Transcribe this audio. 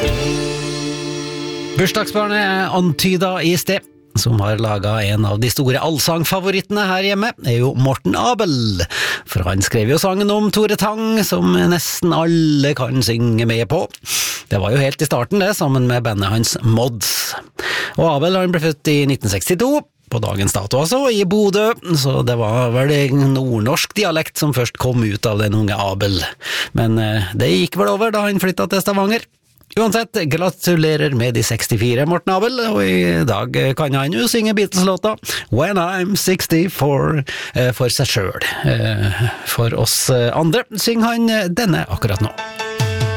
Bursdagsbarnet antyda i sted, som har laget en av de store allsangfavorittene her hjemme, jo Morten Abel. For han skrev jo sangen om Tore Tang, som nesten alle kan synge med på. Det var jo helt i starten det, sammen med bandet hans Mods. Og Abel han ble født i 1962, på dagens dato altså, i Bodø, så det var vel en nordnorsk dialekt som først kom ut av den unge Abel. Men det gikk vel over da han flyttet til Stavanger. Uansett, gratulerer med de 64, Morten Abel, og i dag kan han jo synge Beatles-låta When I'm 64 for seg selv. For oss andre synger han denne akkurat nå.